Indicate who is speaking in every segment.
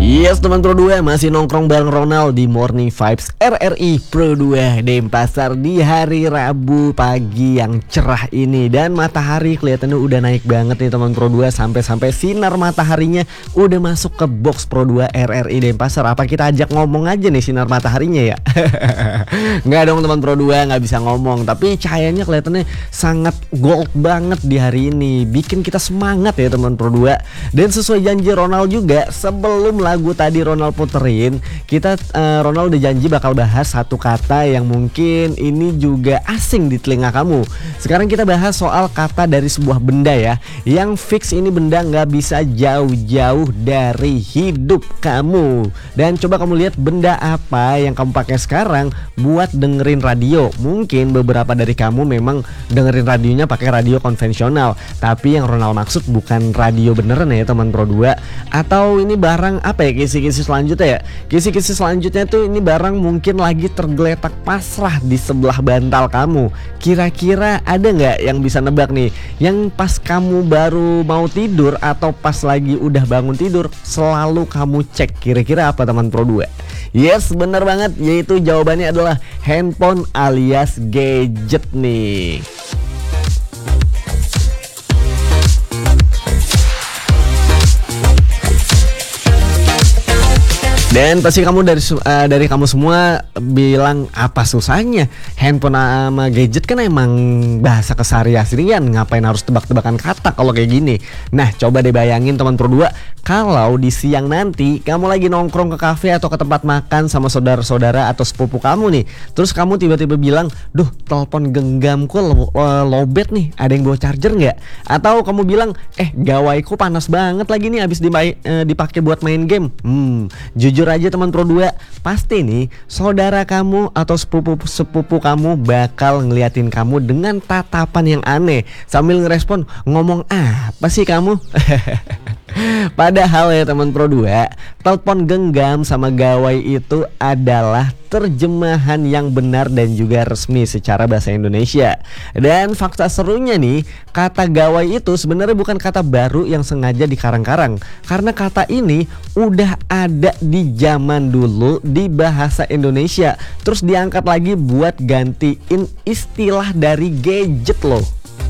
Speaker 1: Yes teman Pro 2, masih nongkrong bareng Ronald di Morning Vibes RRI Pro 2 Denpasar di hari Rabu pagi yang cerah ini. Dan matahari kelihatannya udah naik banget nih teman Pro 2, sampai-sampai sinar mataharinya udah masuk ke box Pro 2 RRI Denpasar. Apa kita ajak ngomong aja nih sinar mataharinya ya? Nggak dong teman Pro 2, nggak bisa ngomong. Tapi cahayanya kelihatannya sangat gold banget di hari ini, bikin kita semangat ya teman Pro 2. Dan sesuai janji Ronald juga, sebelum lagu tadi Ronald puterin, Ronald udah janji bakal bahas satu kata yang mungkin ini juga asing di telinga kamu. Sekarang kita bahas soal kata dari sebuah benda ya, yang fix ini benda nggak bisa jauh-jauh dari hidup kamu. Dan coba kamu lihat benda apa yang kamu pakai sekarang buat dengerin radio. Mungkin beberapa dari kamu memang dengerin radionya pakai radio konvensional, tapi yang Ronald maksud bukan radio beneran ya teman Pro 2. Atau ini barang apa ya, kisi-kisi selanjutnya ya. Kisi-kisi selanjutnya tuh ini barang mungkin lagi tergeletak pasrah di sebelah bantal kamu. Kira-kira ada nggak yang bisa nebak nih, yang pas kamu baru mau tidur atau pas lagi udah bangun tidur selalu kamu cek, kira-kira apa teman Pro 2? Yes, bener banget, yaitu jawabannya adalah handphone alias gadget nih. Dan pasti kamu dari kamu semua bilang, apa susahnya? Handphone sama gadget kan emang bahasa keseharian, ngapain harus tebak-tebakan kata kalau kayak gini. Nah, coba deh bayangin teman Pro 2, kalau di siang nanti kamu lagi nongkrong ke kafe atau ke tempat makan sama saudara-saudara atau sepupu kamu nih, terus kamu tiba-tiba bilang, duh telepon genggamku lowbat nih, ada yang bawa charger nggak? Atau kamu bilang, gawaiku panas banget lagi nih abis dipakai buat main game. Jujur aja teman Pro 2, pasti nih saudara kamu atau sepupu kamu bakal ngeliatin kamu dengan tatapan yang aneh sambil ngerespon, ngomong apa sih kamu? Padahal ya teman Pro 2, telepon genggam sama gawai itu adalah terjemahan yang benar dan juga resmi secara bahasa Indonesia. Dan fakta serunya nih, kata gawai itu sebenarnya bukan kata baru yang sengaja dikarang-karang, karena kata ini udah ada di zaman dulu di bahasa Indonesia, terus diangkat lagi buat gantiin istilah dari gadget loh.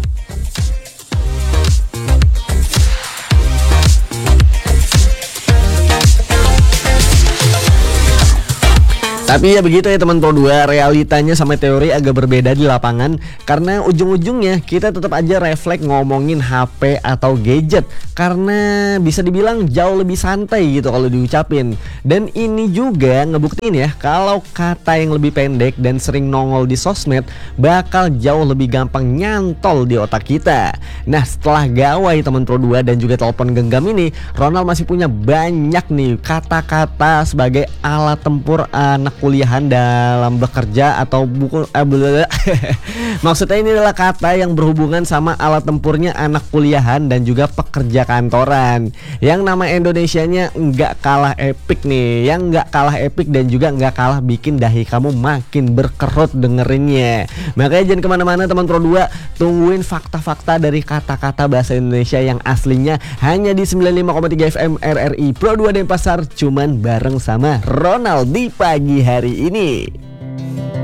Speaker 1: Tapi ya begitu ya teman Pro 2, realitanya sama teori agak berbeda di lapangan, karena ujung-ujungnya kita tetap aja refleks ngomongin HP atau gadget, karena bisa dibilang jauh lebih santai gitu kalau diucapin. Dan ini juga ngebuktiin ya kalau kata yang lebih pendek dan sering nongol di sosmed bakal jauh lebih gampang nyantol di otak kita. Nah, setelah gawai teman Pro 2 dan juga telepon genggam ini, Ronald masih punya banyak nih kata-kata sebagai alat tempur anak kuliahan dalam bekerja atau maksudnya ini adalah kata yang berhubungan sama alat tempurnya anak kuliahan dan juga pekerja kantoran, yang nama Indonesianya nggak kalah epic nih, yang nggak kalah epic dan juga nggak kalah bikin dahi kamu makin berkerut dengerinnya. Makanya jangan kemana-mana teman Pro 2, tungguin fakta-fakta dari kata-kata bahasa Indonesia yang aslinya hanya di 95,3 FM RRI Pro 2 Denpasar, cuman bareng sama Ronald di pagi hari ini.